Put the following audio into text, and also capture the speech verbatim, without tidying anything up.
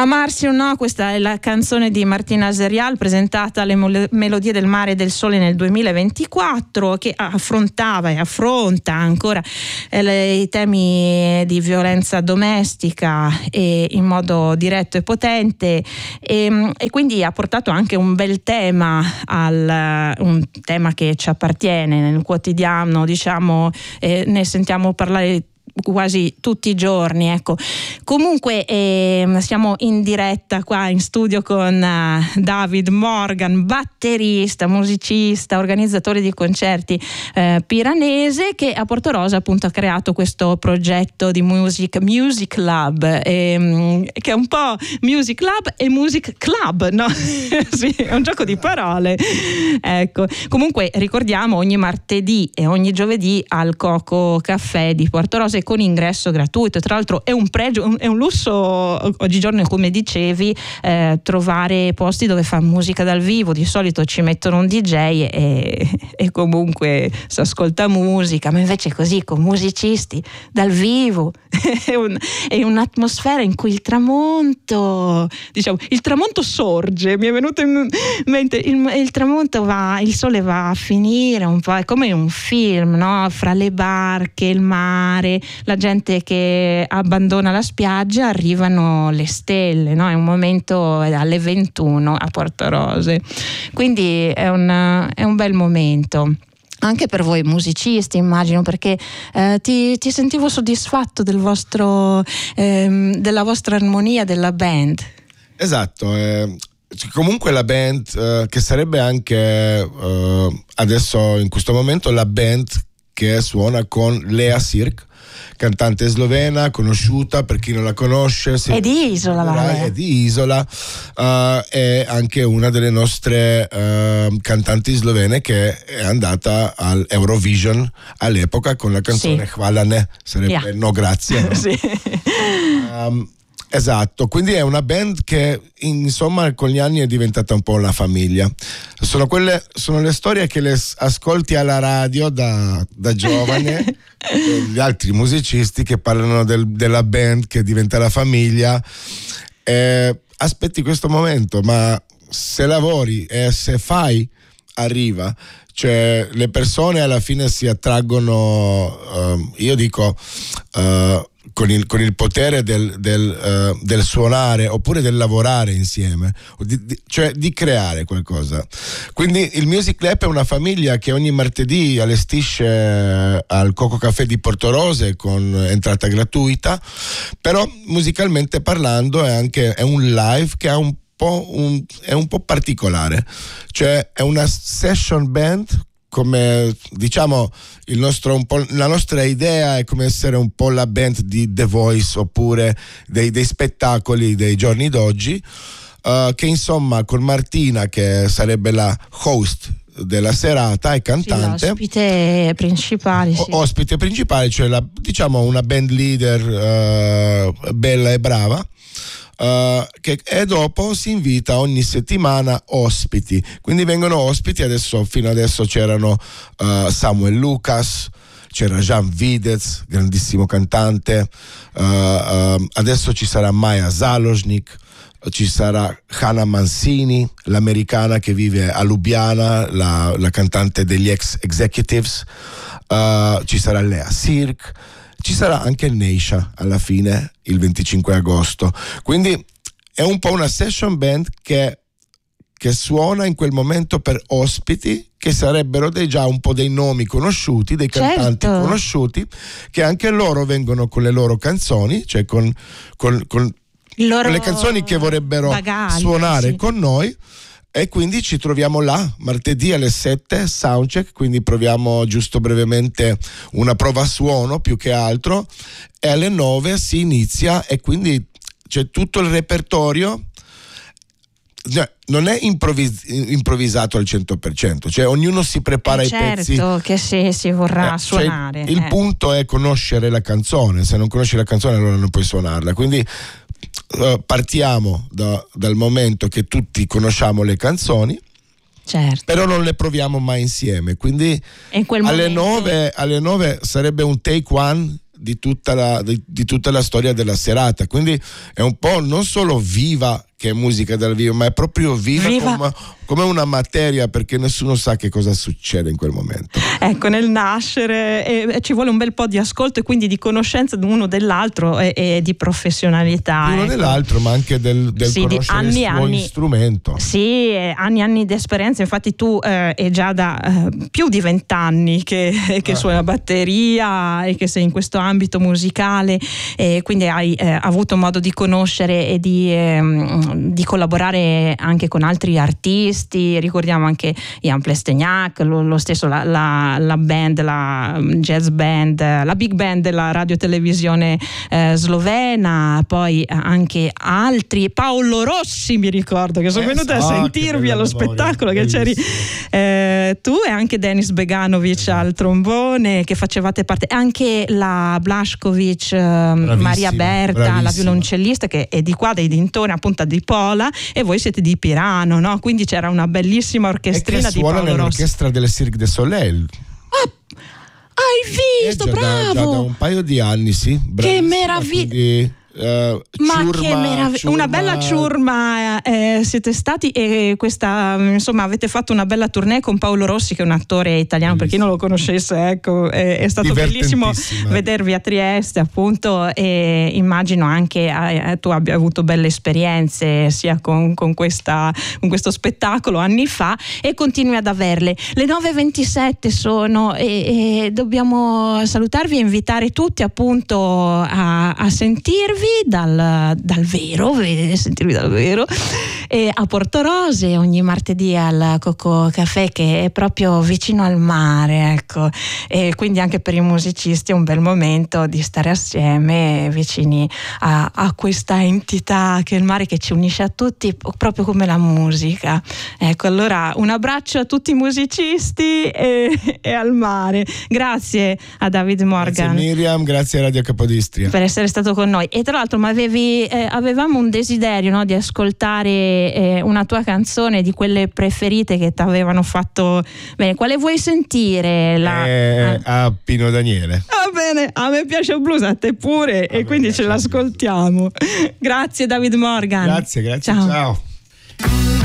Amarsi o no, questa è la canzone di Martina Zerial presentata alle Mol- Melodie del Mare e del Sole nel duemilaventiquattro, che affrontava e affronta ancora eh, le, i temi di violenza domestica e in modo diretto e potente, e, e quindi ha portato anche un bel tema, al, un tema che ci appartiene nel quotidiano, diciamo, eh, ne sentiamo parlare quasi tutti i giorni, ecco. Comunque eh, siamo in diretta qua in studio con uh, David Morgan, batterista, musicista, organizzatore di concerti eh, piranese, che a Portorosa appunto ha creato questo progetto di music music lab, ehm, che è un po' music lab e music club, no? Sì, è un gioco di parole, ecco. Comunque ricordiamo, ogni martedì e ogni giovedì al Coco Caffè di Portorosa, con ingresso gratuito. Tra l'altro è un pregio, è un lusso oggigiorno, come dicevi, eh, trovare posti dove fa musica dal vivo. Di solito ci mettono un D J e, e comunque si ascolta musica, ma invece così con musicisti dal vivo è, un, è un'atmosfera in cui il tramonto, diciamo, il tramonto sorge, mi è venuto in mente, il, il tramonto va, il sole va a finire un po', è come un film, no? Fra le barche, il mare, la gente che abbandona la spiaggia, arrivano le stelle, no? È un momento alle ventuno a Portorose, quindi è un, è un bel momento. Anche per voi musicisti, immagino, perché eh, ti, ti sentivo soddisfatto del vostro, ehm, della vostra armonia della band. Esatto, eh, comunque la band eh, che sarebbe anche eh, adesso in questo momento la band che suona con Lea Sirk, cantante slovena conosciuta per chi non la conosce. È di Isola, vale. È di Isola, uh, è anche una delle nostre uh, cantanti slovene che è andata all'Eurovision all'epoca con la canzone sì. Hvala ne, sarebbe yeah. no grazie. No? Sì. Um, Esatto, quindi è una band che insomma con gli anni è diventata un po' la famiglia. Sono quelle, sono le storie che le ascolti alla radio da, da giovane, gli altri musicisti che parlano del, della band che diventa la famiglia. Eh, aspetti questo momento, ma se lavori e se fai arriva. Cioè le persone alla fine si attraggono, uh, io dico uh, con il, con il potere del, del, uh, del suonare oppure del lavorare insieme, di, di, cioè di creare qualcosa. Quindi il Music Lab è una famiglia che ogni martedì allestisce al Coco Caffè di Portorose con entrata gratuita, però musicalmente parlando è anche è un live che ha un Un, è un po' particolare, cioè è una session band, come diciamo il nostro un po', la nostra idea è come essere un po' la band di The Voice oppure dei, dei spettacoli dei giorni d'oggi, uh, che insomma con Martina, che sarebbe la host della serata e cantante, sì, ospite principale, sì. o, ospite principale, cioè la, diciamo una band leader uh, bella e brava. Uh, che, e dopo si invita ogni settimana ospiti, quindi vengono ospiti. Adesso fino adesso c'erano uh, Samuel Lucas, c'era Jan Videz, grandissimo cantante, uh, uh, adesso ci sarà Maja Založnik, ci sarà Hannah Mancini, l'americana che vive a Lubiana, la, la cantante degli ex Executives, uh, ci sarà Lea Sirk, ci sarà anche Neisha alla fine il venticinque agosto. Quindi è un po' una session band che, che suona in quel momento per ospiti che sarebbero dei, già un po' dei nomi conosciuti, dei cantanti certo. conosciuti, che anche loro vengono con le loro canzoni, cioè con, con, con le canzoni che vorrebbero bagagli, suonare sì. con noi. E quindi ci troviamo là martedì alle sette, soundcheck, quindi proviamo giusto brevemente una prova suono più che altro, e alle nove si inizia e quindi c'è tutto il repertorio. Cioè, non è improvvis- improvvisato al cento per cento, cioè ognuno si prepara eh i certo, pezzi. Certo, che se si vorrà eh, suonare. Cioè il, il eh. punto è conoscere la canzone, se non conosci la canzone allora non puoi suonarla, quindi Uh, partiamo da, dal momento che tutti conosciamo le canzoni, certo. però non le proviamo mai insieme, quindi in quel alle momento... nove alle nove sarebbe un take one di tutta la, di, di tutta la storia della serata. Quindi è un po' non solo viva che è musica dal vivo, ma è proprio viva, viva. Come, come una materia, perché nessuno sa che cosa succede in quel momento. Ecco, nel nascere eh, ci vuole un bel po' di ascolto e quindi di conoscenza di uno dell'altro e, e di professionalità. Di uno ecco. dell'altro, ma anche del, del sì, conoscere anni, il suo anni, strumento. Sì, anni e anni di esperienza. Infatti tu eh, è già da eh, più di vent'anni che, che ah. suoni la batteria e che sei in questo ambito musicale, e quindi hai eh, avuto modo di conoscere e di... Eh, di collaborare anche con altri artisti. Ricordiamo anche Jan Plesteniak, lo, lo stesso la, la, la band, la jazz band, la big band della radio televisione eh, slovena, poi anche altri, Paolo Rossi mi ricordo, che sono eh, venuta so, a sentirvi allo memoria, spettacolo che c'eri eh, tu e anche Denis Beganovic al trombone, che facevate parte, anche la Blašković, eh, Maria Berta, bravissima. La violoncellista, che è di qua dei dintorni, appunto di Pola, e voi siete di Pirano, no? Quindi c'era una bellissima orchestrina di Paolo Rossi. E che suona nell'orchestra delle Cirque du Soleil. Ah, hai visto, eh, già bravo! Da, già da un paio di anni, sì. Che meraviglia! Uh, ma ciurma, che meraviglia, una bella ciurma eh, siete stati, e questa, insomma, avete fatto una bella tournée con Paolo Rossi, che è un attore italiano, per chi non lo conoscesse, ecco, è, è stato bellissimo vedervi a Trieste, appunto, e immagino anche eh, tu abbia avuto belle esperienze sia con, con, questa, con questo spettacolo anni fa, e continui ad averle. Le nove e ventisette sono, e, e dobbiamo salutarvi e invitare tutti appunto a, a sentirvi dal, dal vero, sentirvi dal vero, e a Porto Rose ogni martedì al Coco Café, che è proprio vicino al mare, ecco, e quindi anche per i musicisti è un bel momento di stare assieme vicini a, a questa entità che è il mare, che ci unisce a tutti proprio come la musica. Ecco, allora un abbraccio a tutti i musicisti e, e al mare. Grazie a David Morgan, grazie Miriam, grazie a Radio Capodistria per essere stato con noi. E tra l'altro ma avevi, eh, avevamo un desiderio, no, di ascoltare eh, una tua canzone, di quelle preferite che ti avevano fatto bene. Quale vuoi sentire? La, eh, ah. A Pino Daniele. Va bene, a me piace il blues, a te pure, ah, e quindi ce l'ascoltiamo. Grazie David Morgan. Grazie, grazie, ciao. ciao.